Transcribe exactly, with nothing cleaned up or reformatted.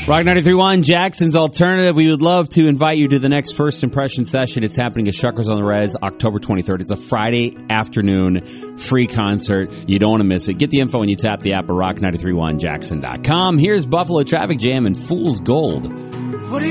Rock ninety-three point one, Jackson's Alternative. We would love to invite you to the next First Impression session. It's happening at Shuckers on the Res, October twenty-third. It's a Friday afternoon free concert. You don't want to miss it. Get the info when you tap the app at rock nine three one jackson dot com. Here's Buffalo Traffic Jam and Fool's Gold.